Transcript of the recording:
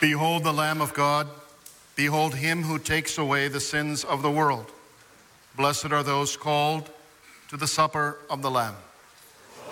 Behold the Lamb of God. Behold him who takes away the sins of the world. Blessed are those called to the supper of the Lamb.